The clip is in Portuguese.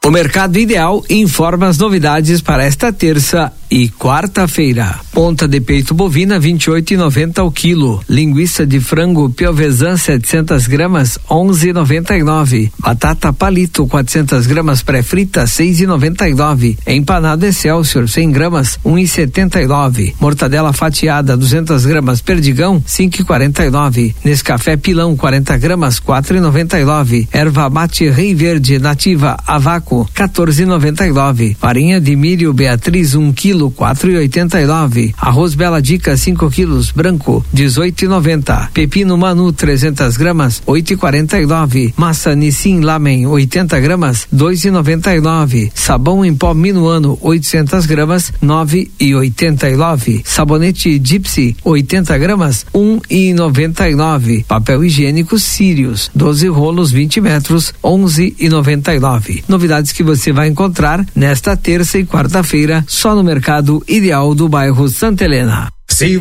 O Mercado Ideal informa as novidades para esta terça e quarta-feira. Ponta de peito bovina 28,90 o quilo. Linguiça de frango piovesan 700 gramas 11,99. Batata palito 400 gramas pré-frita 6,99. Empanado Excelsior 100 gramas 1,79. Mortadela fatiada 200 gramas Perdigão 5,49. Nescafé Pilão 40 gramas 4,99. Erva mate Rei Verde nativa a vácuo 14,99. Farinha de milho Beatriz 1 quilo 4,89. Arroz Bela Dica 5 quilos branco 18,90. Pepino Manu 300 gramas 8,49. Massa Nissin Lamen 80 gramas 2,99. Sabão em pó Minuano 800 gramas 9,89. Sabonete Gypsy 80 gramas 1,99. Papel higiênico Sirius 12 rolos 20 metros 11,99. Novidades que você vai encontrar nesta terça e quarta-feira só no Mercado Ideal do bairro Santa Helena.